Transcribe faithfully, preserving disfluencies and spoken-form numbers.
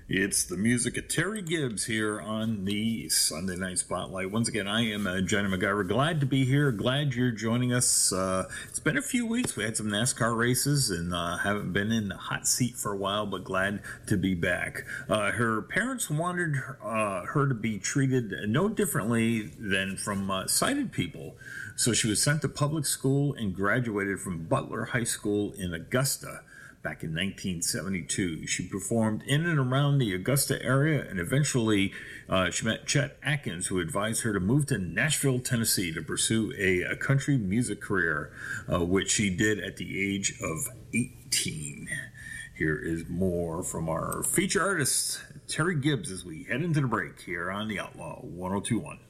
It's the music of Terry Gibbs here on the Sunday Night Spotlight. Once again, I am uh, Johnny MacGyver. Glad to be here. Glad you're joining us. Uh, it's been a few weeks. We had some NASCAR races and uh, haven't been in the hot seat for a while, but glad to be back. Uh, her parents wanted uh, her to be treated no differently than from uh, sighted people. So she was sent to public school and graduated from Butler High School in Augusta back in nineteen seventy-two. She performed in and around the Augusta area, and eventually uh, she met Chet Atkins, who advised her to move to Nashville, Tennessee to pursue a, a country music career, uh, which she did at the age of eighteen. Here is more from our feature artist, Terry Gibbs, as we head into the break here on the Outlaw one oh two one.